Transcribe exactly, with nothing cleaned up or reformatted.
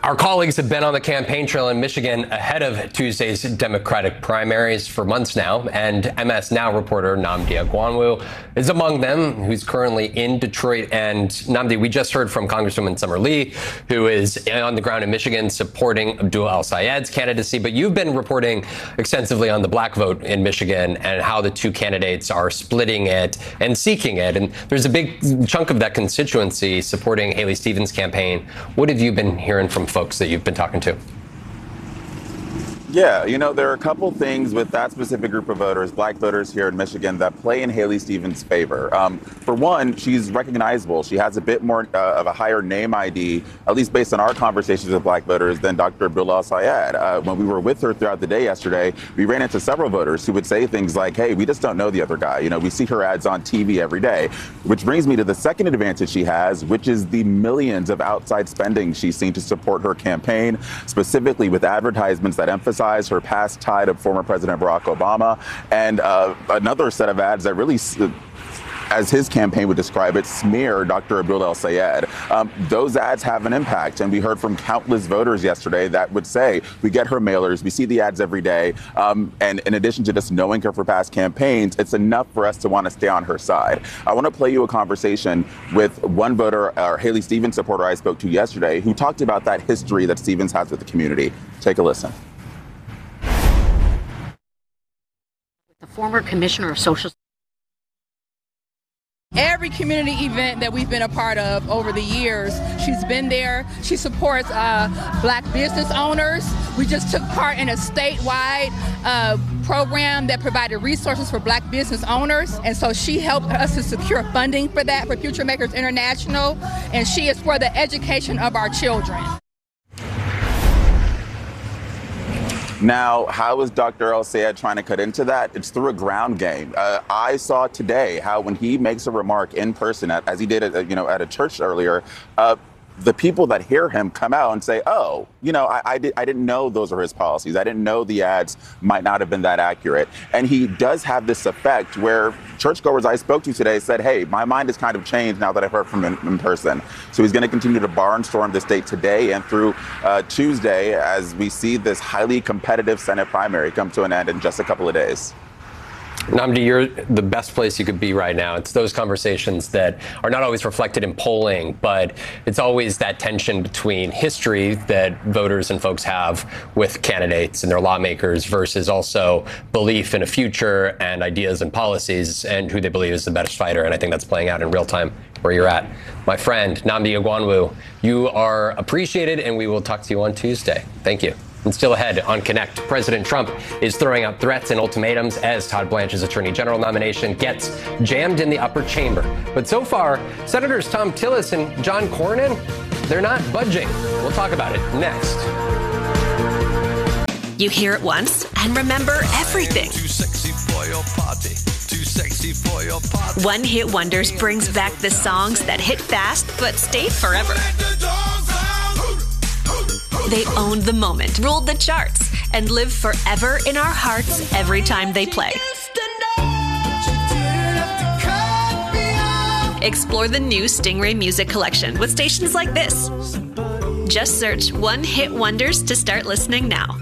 Our colleagues have been on the campaign trail in Michigan ahead of Tuesday's Democratic primaries for months now, and M S Now reporter Nnamdi Agwonwu is among them, who's currently in Detroit. And Nnamdi, we just heard from Congresswoman Summer Lee, who is on the ground in Michigan supporting Abdul El-Sayed's candidacy. But you've been reporting extensively on the black vote in Michigan and how the two candidates are splitting it and seeking it. And there's a big chunk of that constituency supporting Haley Stevens' campaign. What have you been hearing from folks that you've been talking to? Yeah, you know, there are a couple things with that specific group of voters, black voters here in Michigan, that play in Haley Stevens' favor. Um, for one, she's recognizable. She has a bit more uh, of a higher name I D, at least based on our conversations with black voters, than Doctor Abdul El-Sayed. Uh, when we were with her throughout the day yesterday, we ran into several voters who would say things like, hey, we just don't know the other guy. You know, we see her ads on T V every day, which brings me to the second advantage she has, which is the millions of outside spending she's seen to support her campaign, specifically with advertisements that emphasize her past tie to former President Barack Obama, and uh, another set of ads that really, as his campaign would describe it, smear Doctor Abdul El-Sayed. Um, those ads have an impact, and we heard from countless voters yesterday that would say, we get her mailers, we see the ads every day, um, and in addition to just knowing her for past campaigns, it's enough for us to want to stay on her side. I want to play you a conversation with one voter, or Haley Stevens supporter I spoke to yesterday, who talked about that history that Stevens has with the community. Take a listen. The former commissioner of social. Every community event that we've been a part of over the years, she's been there. She supports uh, black business owners. We just took part in a statewide uh, program that provided resources for black business owners. And so she helped us to secure funding for that, for Future Makers International. And she is for the education of our children. Now, how is Doctor El-Sayed trying to cut into that? It's through a ground game. Uh, I saw today how when he makes a remark in person, at, as he did at, you know, at a church earlier, uh, the people that hear him come out and say, oh, you know, I, I, did, I didn't know those are his policies. I didn't know the ads might not have been that accurate. And he does have this effect where churchgoers I spoke to today said, hey, my mind has kind of changed now that I've heard from him in person. So he's going to continue to barnstorm the state today and through uh, Tuesday as we see this highly competitive Senate primary come to an end in just a couple of days. Nnamdi, you're the best place you could be right now. It's those conversations that are not always reflected in polling, but it's always that tension between history that voters and folks have with candidates and their lawmakers versus also belief in a future and ideas and policies and who they believe is the best fighter. And I think that's playing out in real time where you're at. My friend, Nnamdi Agwonwu, you are appreciated, and we will talk to you on Tuesday. Thank you. And still ahead on Connect, President Trump is throwing out threats and ultimatums as Todd Blanche's Attorney General nomination gets jammed in the upper chamber. But so far, Senators Thom Tillis and John Cornyn, they're not budging. We'll talk about it next. You hear it once and remember everything. Too sexy for your party. Too sexy for your party. One Hit Wonders brings back the songs that hit fast but stay forever. They owned the moment, ruled the charts, and live forever in our hearts every time they play. Explore the new Stingray Music Collection with stations like this. Just search One Hit Wonders to start listening now.